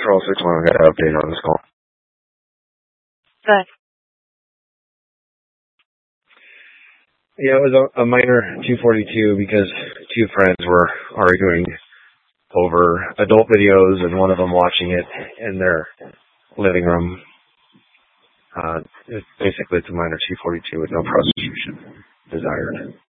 Control 6-1, I got an update on this call. Good. Yeah, it was a minor 242 because two friends were arguing over adult videos and one of them watching it in their living room. Basically, it's a minor 242 with no prosecution desired.